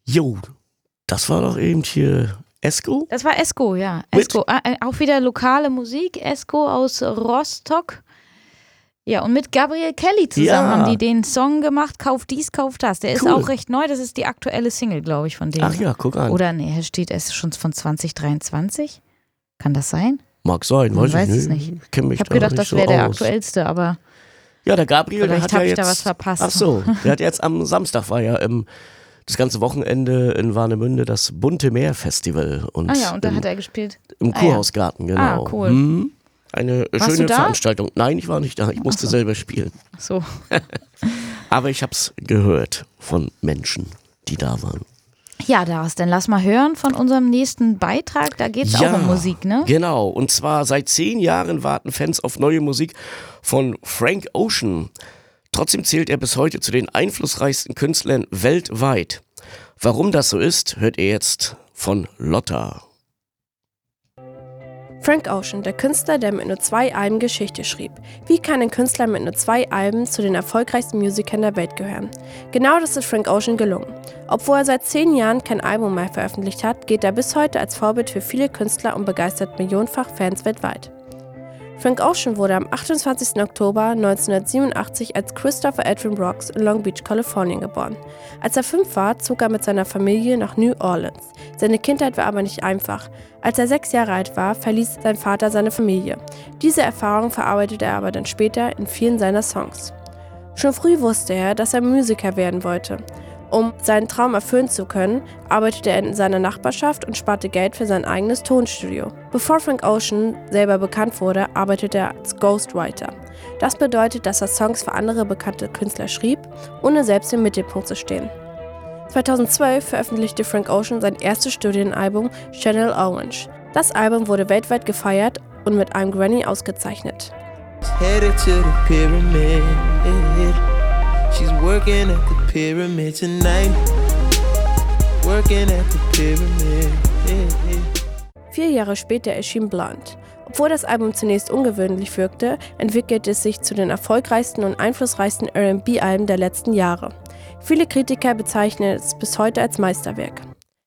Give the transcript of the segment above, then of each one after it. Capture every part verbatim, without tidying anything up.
Jo, das war doch eben hier Esko? Das war Esko, ja. Esko, äh, auch wieder lokale Musik. Esko aus Rostock. Ja, und mit Gabriel Kelly zusammen ja. haben die den Song gemacht, Kauf dies, kauf das. Der ist cool. auch recht neu, das ist die aktuelle Single, glaube ich, von denen. Ach ja, guck an. Oder nee, hier steht, es ist schon von zwanzig dreiundzwanzig. Kann das sein? Mag sein, weiß, weiß ich es nicht. nicht. Kenn mich ich habe gedacht, nicht das so wäre der aus. aktuellste, aber ja, der Gabriel, der vielleicht hat habe ja ich jetzt, da was verpasst. Ach so, der hat jetzt am Samstag war ja im, das ganze Wochenende in Warnemünde das Bunte Meer Festival. Und ah ja, und da im, hat er gespielt. Im ah, Kurhausgarten, genau. Ah, cool. Hm, eine Warst schöne du da? Veranstaltung. Nein, ich war nicht da, ich musste so. selber spielen. Ach so. Aber ich habe es gehört von Menschen, die da waren. Ja, Dars, dann lass mal hören von unserem nächsten Beitrag. Da geht es ja, auch um Musik, ne? Genau, und zwar seit zehn Jahren warten Fans auf neue Musik von Frank Ocean. Trotzdem zählt er bis heute zu den einflussreichsten Künstlern weltweit. Warum das so ist, hört ihr jetzt von Lotta. Frank Ocean, der Künstler, der mit nur zwei Alben Geschichte schrieb. Wie kann ein Künstler mit nur zwei Alben zu den erfolgreichsten Musikern der Welt gehören? Genau das ist Frank Ocean gelungen. Obwohl er seit zehn Jahren kein Album mehr veröffentlicht hat, gilt er bis heute als Vorbild für viele Künstler und begeistert millionenfach Fans weltweit. Frank Ocean wurde am achtundzwanzigsten Oktober neunzehnhundertsiebenundachtzig als Christopher Edwin Brooks in Long Beach, Kalifornien geboren. Als er fünf war, zog er mit seiner Familie nach New Orleans. Seine Kindheit war aber nicht einfach. Als er sechs Jahre alt war, verließ sein Vater seine Familie. Diese Erfahrung verarbeitete er aber dann später in vielen seiner Songs. Schon früh wusste er, dass er Musiker werden wollte. Um seinen Traum erfüllen zu können, arbeitete er in seiner Nachbarschaft und sparte Geld für sein eigenes Tonstudio. Bevor Frank Ocean selber bekannt wurde, arbeitete er als Ghostwriter. Das bedeutet, dass er Songs für andere bekannte Künstler schrieb, ohne selbst im Mittelpunkt zu stehen. zweitausendzwölf veröffentlichte Frank Ocean sein erstes Studioalbum Channel Orange. Das Album wurde weltweit gefeiert und mit einem Grammy ausgezeichnet. Headed to the pyramid. She's working at the pyramid tonight. Working at the pyramid. Vier Jahre später erschien Blonde. Obwohl das Album zunächst ungewöhnlich wirkte, entwickelte es sich zu den erfolgreichsten und einflussreichsten R and B-Alben der letzten Jahre. Viele Kritiker bezeichnen es bis heute als Meisterwerk.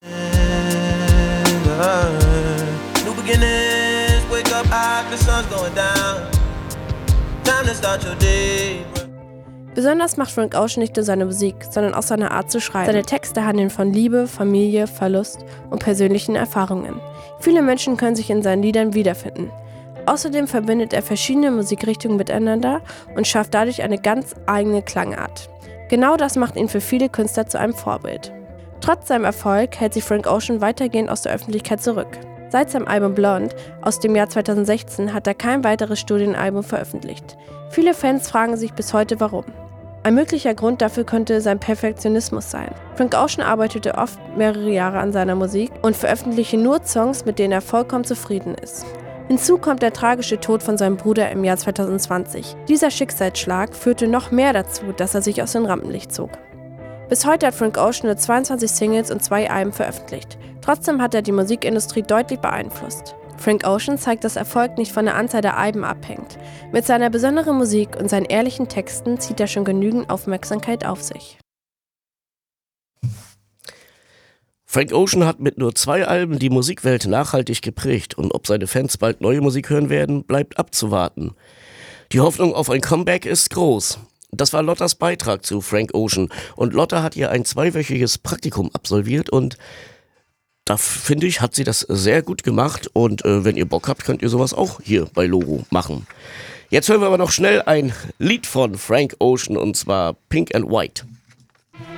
New beginnings, wake up high, the sun's going down. Time to start your day. Besonders macht Frank Ocean nicht nur seine Musik, sondern auch seine Art zu schreiben. Seine Texte handeln von Liebe, Familie, Verlust und persönlichen Erfahrungen. Viele Menschen können sich in seinen Liedern wiederfinden. Außerdem verbindet er verschiedene Musikrichtungen miteinander und schafft dadurch eine ganz eigene Klangart. Genau das macht ihn für viele Künstler zu einem Vorbild. Trotz seinem Erfolg hält sich Frank Ocean weitergehend aus der Öffentlichkeit zurück. Seit seinem Album Blonde aus dem Jahr zweitausendsechzehn hat er kein weiteres Studioalbum veröffentlicht. Viele Fans fragen sich bis heute, warum. Ein möglicher Grund dafür könnte sein Perfektionismus sein. Frank Ocean arbeitete oft mehrere Jahre an seiner Musik und veröffentlichte nur Songs, mit denen er vollkommen zufrieden ist. Hinzu kommt der tragische Tod von seinem Bruder im Jahr zweitausendzwanzig. Dieser Schicksalsschlag führte noch mehr dazu, dass er sich aus dem Rampenlicht zog. Bis heute hat Frank Ocean nur zweiundzwanzig Singles und zwei Alben veröffentlicht. Trotzdem hat er die Musikindustrie deutlich beeinflusst. Frank Ocean zeigt, dass Erfolg nicht von der Anzahl der Alben abhängt. Mit seiner besonderen Musik und seinen ehrlichen Texten zieht er schon genügend Aufmerksamkeit auf sich. Frank Ocean hat mit nur zwei Alben die Musikwelt nachhaltig geprägt und ob seine Fans bald neue Musik hören werden, bleibt abzuwarten. Die Hoffnung auf ein Comeback ist groß. Das war Lottas Beitrag zu Frank Ocean und Lotta hat hier ein zweiwöchiges Praktikum absolviert und da finde ich, hat sie das sehr gut gemacht und äh, wenn ihr Bock habt, könnt ihr sowas auch hier bei Logo machen. Jetzt hören wir aber noch schnell ein Lied von Frank Ocean und zwar Pink and White.